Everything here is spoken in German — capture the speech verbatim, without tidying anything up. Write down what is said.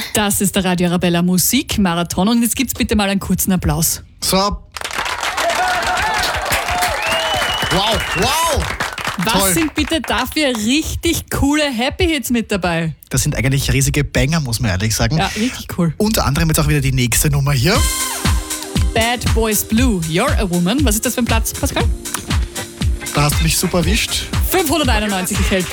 Das ist der Radio Arabella Musikmarathon und jetzt gibt's bitte mal einen kurzen Applaus. So. Wow, wow. Was Toll. sind bitte dafür richtig coole Happy Hits mit dabei? Das sind eigentlich riesige Banger, muss man ehrlich sagen. Ja, richtig cool. Unter anderem jetzt auch wieder die nächste Nummer hier. Bad Boys Blue, You're a Woman. Was ist das für ein Platz, Pascal? Da hast du mich super erwischt. fünfhunderteinundneunzig gefällt.